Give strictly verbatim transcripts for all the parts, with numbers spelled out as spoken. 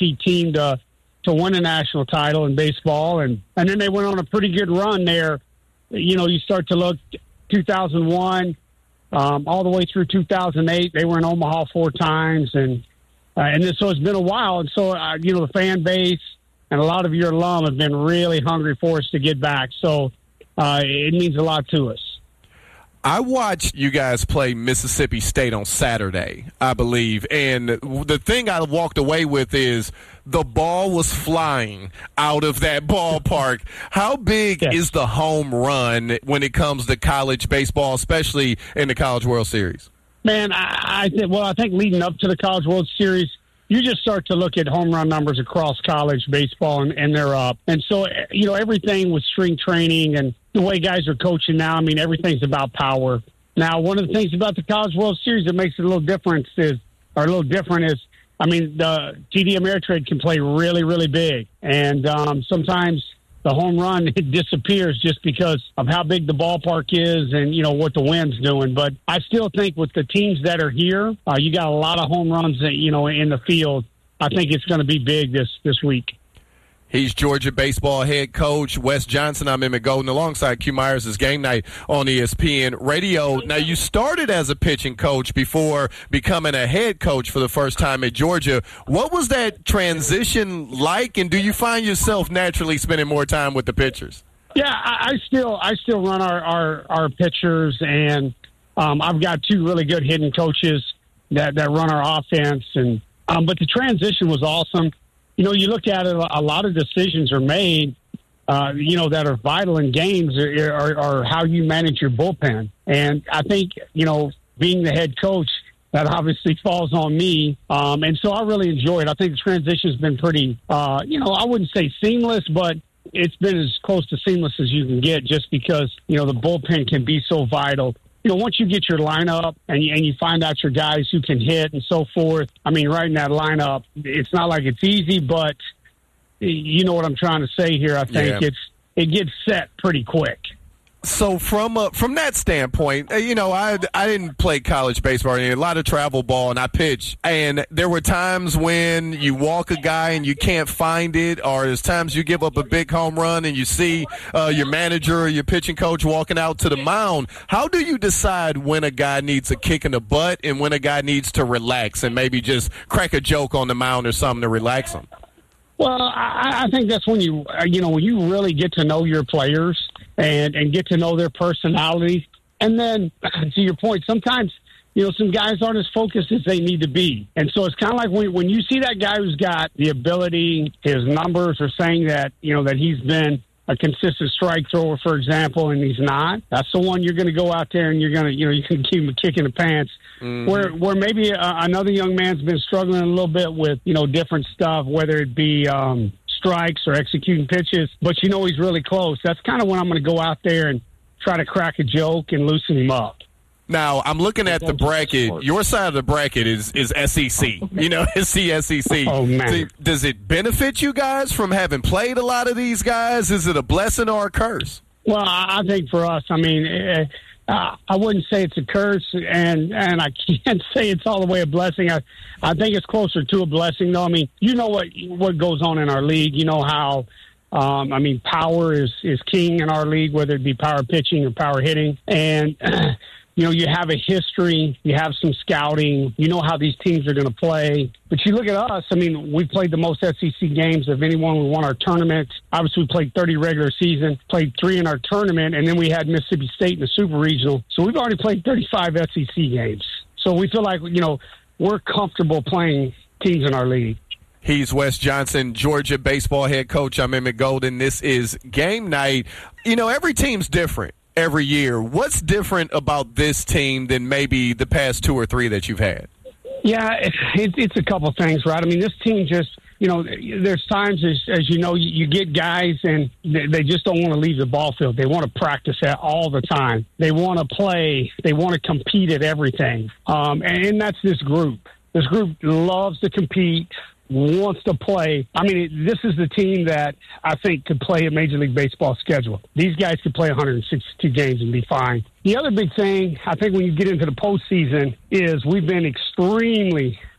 C team to to win a national title in baseball, and and then they went on a pretty good run there. You know, you start to look two thousand one um, all the way through two thousand eight. They were in Omaha four times, and uh, and then, so it's been a while, and so uh, you know the fan base and a lot of your alum have been really hungry for us to get back. So uh, it means a lot to us. I watched you guys play Mississippi State on Saturday, I believe, and the thing I walked away with is the ball was flying out of that ballpark. How big yes. is the home run when it comes to college baseball, especially in the College World Series? Man, I, I think, well, I think leading up to the College World Series, you just start to look at home run numbers across college baseball, and, and they're up. And so, you know, everything with string training and the way guys are coaching now, I mean, everything's about power. Now, one of the things about the College World Series that makes it a little different is, or a little different is, I mean, the T D Ameritrade can play really, really big. And um, sometimes the home run it disappears just because of how big the ballpark is and, you know, what the wind's doing. But I still think with the teams that are here, uh, you got a lot of home runs, that, you know, in the field. I think it's going to be big this, this week. He's Georgia baseball head coach Wes Johnson. I'm Emmett Golden alongside Q Myers. It's Game Night on E S P N Radio. Now, you started as a pitching coach before becoming a head coach for the first time at Georgia. What was that transition like, and do you find yourself naturally spending more time with the pitchers? Yeah, I, I still I still run our, our, our pitchers, and um, I've got two really good hitting coaches that, that run our offense. And um, but the transition was awesome. You know, you look at it, a lot of decisions are made, uh, you know, that are vital in games are, are, are how you manage your bullpen. And I think, you know, being the head coach, that obviously falls on me. Um, and so I really enjoy it. I think the transition has been pretty, uh, you know, I wouldn't say seamless, but it's been as close to seamless as you can get just because, you know, the bullpen can be so vital. You know, once you get your lineup and you, and you find out your guys who can hit and so forth, I mean, right in that lineup, it's not like it's easy, but you know what I'm trying to say here. I think yeah. it's it gets set pretty quick. So from uh, from that standpoint, you know, I I didn't play college baseball. I mean, a lot of travel ball, and I pitch. And there were times when you walk a guy and you can't find it, or there's times you give up a big home run and you see uh, your manager or your pitching coach walking out to the mound. How do you decide when a guy needs a kick in the butt and when a guy needs to relax and maybe just crack a joke on the mound or something to relax him? Well, I, I think that's when you, you know, when you really get to know your players and, and get to know their personality. And then, to your point, sometimes, you know, some guys aren't as focused as they need to be. And so it's kind of like when, when you see that guy who's got the ability, his numbers are saying that, you know, that he's been a consistent strike thrower, for example, and he's not. That's the one you're going to go out there and you're going to, you know, you can keep him a kick in the pants. Mm-hmm. Where where maybe uh, another young man's been struggling a little bit with, you know, different stuff, whether it be um, strikes or executing pitches, but you know he's really close. That's kind of when I'm going to go out there and try to crack a joke and loosen him up. Now, I'm looking at the bracket. Your side of the bracket is, is S E C. You know, it's the S E C. Oh, man. So, does it benefit you guys from having played a lot of these guys? Is it a blessing or a curse? Well, I think for us, I mean, uh, uh, I wouldn't say it's a curse, and, and I can't say it's all the way a blessing. I, I think it's closer to a blessing, though. I mean, you know what what goes on in our league. You know how, um, I mean, power is, is king in our league, whether it be power pitching or power hitting. And you know, you have a history, you have some scouting, you know how these teams are going to play. But you look at us, I mean, we played the most S E C games of anyone. We won our tournament. Obviously, we played thirty regular season, played three in our tournament, and then we had Mississippi State in the Super Regional. So we've already played thirty-five S E C games. So we feel like, you know, we're comfortable playing teams in our league. He's Wes Johnson, Georgia baseball head coach. I'm Emmett Golden. This is Game Night. You know, every team's different every year. What's different about this team than maybe the past two or three that you've had? Yeah, it, it, it's a couple things, right? I mean, this team just, you know, there's times, as, as you know, you, you get guys and they, they just don't want to leave the ball field. They want to practice that all the time. They want to play. They want to compete at everything. Um, and, and that's this group. This group loves to compete, wants to play. I mean, it, this is the team that I think could play a Major League Baseball schedule. These guys could play one hundred sixty-two games and be fine. The other big thing, I think, when you get into the postseason is we've been extremely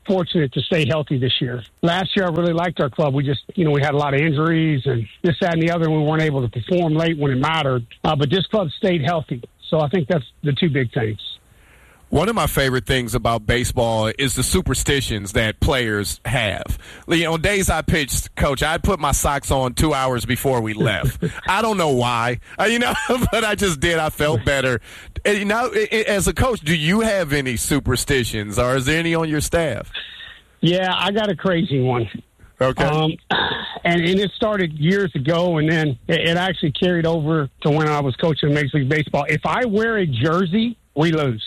fortunate to stay healthy this year. Last year, I really liked our club. We just, you know, we had a lot of injuries and this, that, and the other, and we weren't able to perform late when it mattered. Uh, but this club stayed healthy. So I think that's the two big things. One of my favorite things about baseball is the superstitions that players have. You know, on days I pitched, Coach, I'd put my socks on two hours before we left. I don't know why, uh, you know, but I just did. I felt better. And, you know, as a coach, do you have any superstitions, or is there any on your staff? Yeah, I got a crazy one. Okay. Um, and, and it started years ago, and then it, it actually carried over to when I was coaching Major League Baseball. If I wear a jersey, we lose.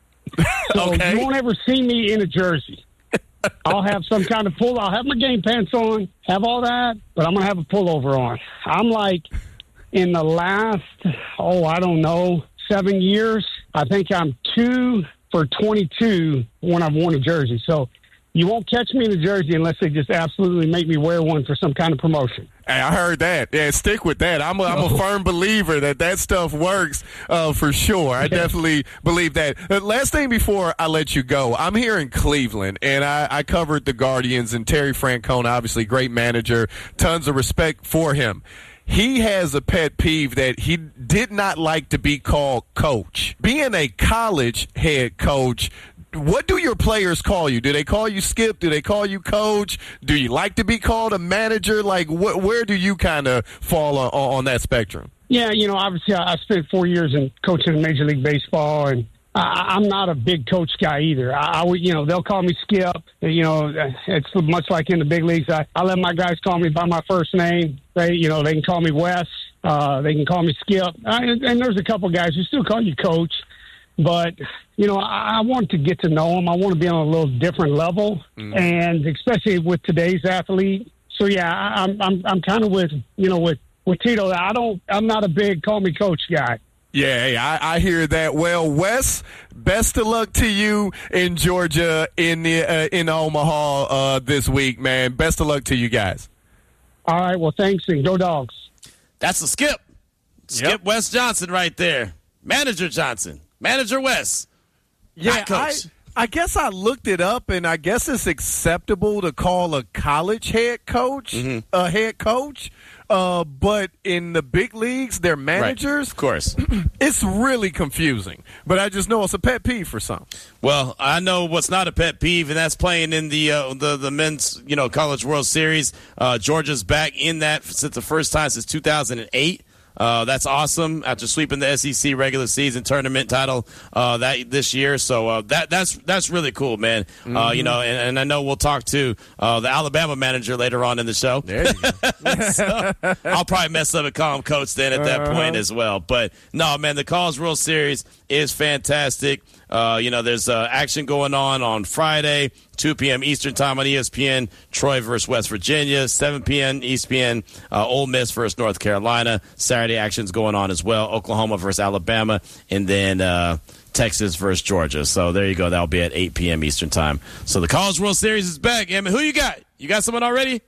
So okay. You won't ever see me in a jersey. I'll have some kind of pull. I'll have my game pants on, have all that, but I'm going to have a pullover on. I'm like, in the last, oh, I don't know, seven years, I think I'm two for twenty-two when I've worn a jersey. So you won't catch me in a jersey unless they just absolutely make me wear one for some kind of promotion. Hey, I heard that. Yeah, stick with that. I'm a, I'm a firm believer that that stuff works uh, for sure. I definitely believe that. Uh, last thing before I let you go, I'm here in Cleveland, and I, I covered the Guardians, and Terry Francona, obviously great manager, tons of respect for him. He has a pet peeve that he did not like to be called coach. Being a college head coach, what do your players call you? Do they call you Skip? Do they call you coach? Do you like to be called a manager? Like, wh- where do you kind of fall on, on that spectrum? Yeah, you know, obviously I spent four years in coaching in Major League Baseball, and I, I'm not a big coach guy either. I, I would, you know, they'll call me Skip. You know, it's much like in the big leagues. I, I let my guys call me by my first name. They, you know, they can call me Wes. Uh, they can call me Skip. I, and there's a couple guys who still call you coach. But, you know, I, I want to get to know them. I want to be on a little different level, mm. and especially with today's athlete. So, yeah, I, I'm I'm I'm kind of with, you know, with, with Tito. I don't, I'm not a big call me coach guy. Yeah, hey, I, I hear that. Well, Wes, best of luck to you in Georgia, in the uh, in Omaha uh, this week, man. Best of luck to you guys. All right, well, thanks, and go Dogs. That's a Skip. Skip yep. Wes Johnson right there. Manager Johnson. Manager Wes. Yeah, I, I guess I looked it up, and I guess it's acceptable to call a college head coach mm-hmm. a head coach. Uh, but in the big leagues, they're managers. Right. Of course. It's really confusing. But I just know it's a pet peeve for some. Well, I know what's not a pet peeve, and that's playing in the uh, the, the men's you know College World Series. Uh, Georgia's back in that since the first time since two thousand eight. Uh, that's awesome after sweeping the S E C regular season tournament title uh, that this year. So uh, that that's that's really cool, man. Mm-hmm. Uh, you know, and, and I know we'll talk to uh, the Alabama manager later on in the show. There you go. So I'll probably mess up and call him coach then at that uh-huh. point as well. But no, man, the College World Series is fantastic. Uh, you know, there's uh, action going on on Friday, two p.m. Eastern time on E S P N, Troy versus West Virginia, seven p.m. E S P N, uh, Ole Miss versus North Carolina. Saturday action's going on as well, Oklahoma versus Alabama, and then uh, Texas versus Georgia. So there you go. That'll be at eight p.m. Eastern time. So the College World Series is back. I mean, who you got? You got someone already?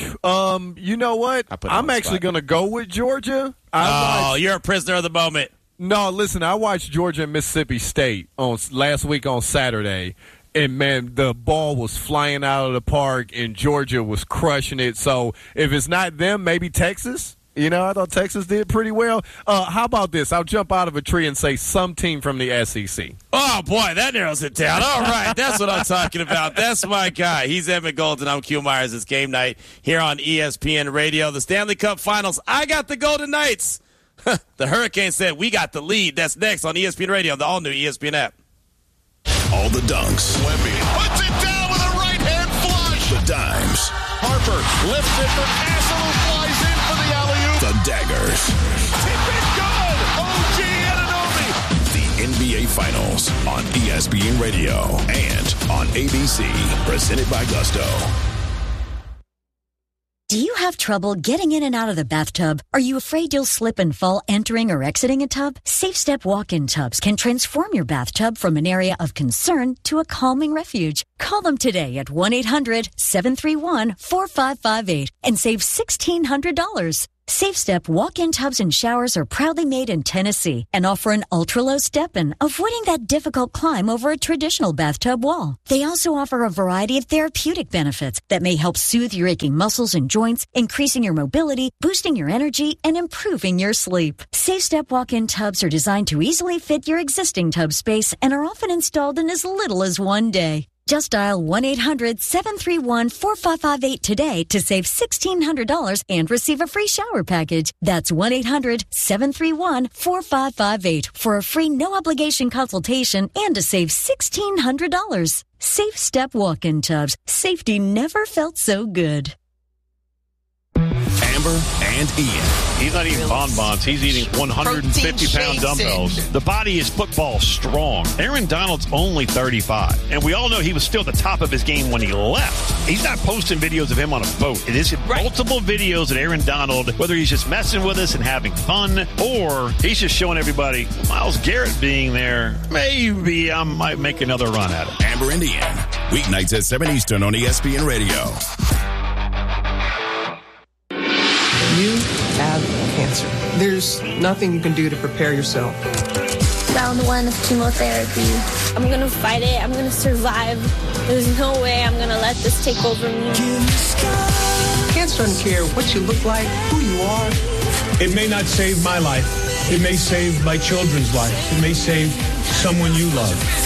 Um, you know what? I'm actually going to go with Georgia. I oh, watched- you're a prisoner of the moment. No, listen, I watched Georgia and Mississippi State on last week on Saturday, and, man, the ball was flying out of the park, and Georgia was crushing it. So if it's not them, maybe Texas. You know, I thought Texas did pretty well. Uh, how about this? I'll jump out of a tree and say some team from the S E C. Oh, boy, that narrows it down. All right, that's what I'm talking about. That's my guy. He's Evan Golden. I'm Q Myers. It's game night here on E S P N Radio. The Stanley Cup Finals. I got the Golden Knights. The Hurricanes said we got the lead. That's next on E S P N Radio, the all-new E S P N app. All the dunks. Wemby puts it down with a right-hand flush. The dimes. Harper lifts it for Castle, who flies in for the alley-oop. The daggers. Tip it good. O G Anunoby. The N B A Finals on E S P N Radio and on A B C. Presented by Gusto. Do you have trouble getting in and out of the bathtub? Are you afraid you'll slip and fall entering or exiting a tub? Safe Step walk-in tubs can transform your bathtub from an area of concern to a calming refuge. Call them today at one eight hundred seven three one four five five eight and save sixteen hundred dollars. SafeStep walk-in tubs and showers are proudly made in Tennessee and offer an ultra-low step-in, avoiding that difficult climb over a traditional bathtub wall. They also offer a variety of therapeutic benefits that may help soothe your aching muscles and joints, increasing your mobility, boosting your energy, and improving your sleep. SafeStep walk-in tubs are designed to easily fit your existing tub space and are often installed in as little as one day. Just dial one eight hundred seven three one four five five eight today to save sixteen hundred dollars and receive a free shower package. That's one eight hundred seven three one four five five eight for a free no-obligation consultation and to save sixteen hundred dollars. Safe Step walk-in tubs. Safety never felt so good. Amber and Ian. He's not eating bonbons. He's eating one hundred fifty pound dumbbells. The body is football strong. Aaron Donald's only thirty-five. And we all know he was still at the top of his game when he left. He's not posting videos of him on a boat. It is right. Multiple videos of Aaron Donald, whether he's just messing with us and having fun, or he's just showing everybody, Myles Garrett being there, maybe I might make another run at it. Amber and Ian. Weeknights at seven Eastern on E S P N Radio. You have cancer. There's nothing you can do to prepare yourself. Round one of chemotherapy. I'm going to fight it. I'm going to survive. There's no way I'm going to let this take over me. Cancer doesn't care what you look like, who you are. It may not save my life. It may save my children's lives. It may save someone you love.